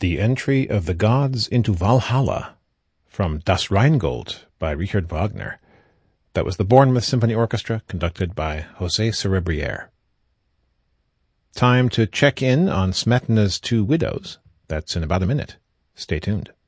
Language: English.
The Entry of the Gods into Valhalla from Das Rheingold by Richard Wagner. That was the Bournemouth Symphony Orchestra, conducted by José Cerebriere. Time to check in on Smetana's Two Widows. That's in about a minute. Stay tuned.